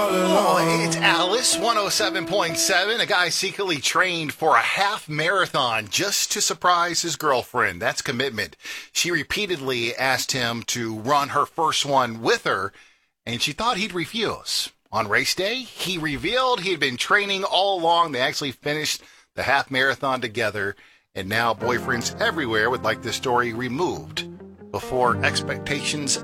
Oh, it's Alice 107.7. A guy secretly trained for a half marathon just to surprise his girlfriend. That's commitment. She repeatedly asked him to run her first one with her, and she thought he'd refuse. On race day, he revealed he'd been training all along. They actually finished the half marathon together, and now boyfriends everywhere would like this story removed before expectations